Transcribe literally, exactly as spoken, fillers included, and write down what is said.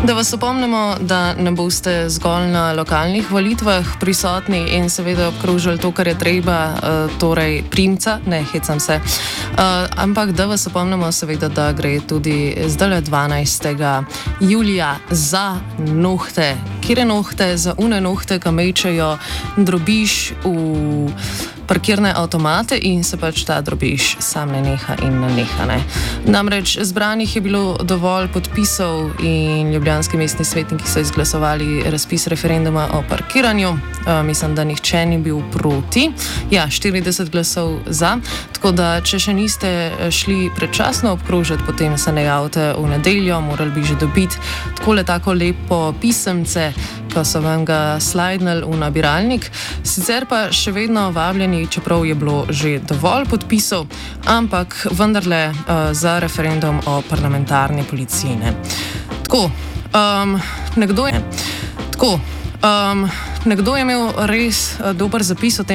Da vas opomnimo, da ne boste zgolj na lokalnih volitvah prisotni in seveda obkrožili to, kar je treba, uh, torej primca, ne hecam se, uh, ampak da vas opomnimo seveda, da gre tudi zdaj dvanajstega julija za nohte. Kire nohte? Za une nohte, ki mečejo drobiž v parkirne avtomate in se pač ta drobiž sam ne neha in ne neha. Ne. Namreč zbranih je bilo dovolj podpisov in ljubljanski mestni svetniki so izglasovali razpis referenduma o parkiranju. Uh, mislim, da nihče ni bil proti. Ja, štirideset glasov za. Tako da, če še niste šli predčasno obkrožiti, potem se ne javite v nedeljo, morali bi že dobiti takole tako lepo pisemce, ko so vam ga slajdnili v nabiralnik. Sicer pa še vedno vabljeni, čeprav je bilo že dovolj podpisov, ampak vendarle uh, za referendum o parlamentarni policiji. Ne. Tako, um, nekdo je, tako, um, nekdo je imel res uh, dober zapis o tem,